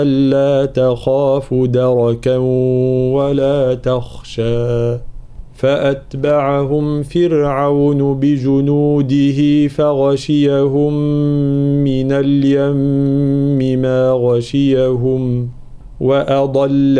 ألا تخاف دركا ولا تخشى فأتبعهم فرعون بجنوده فغشيهم من اليم ما غشيهم وأضل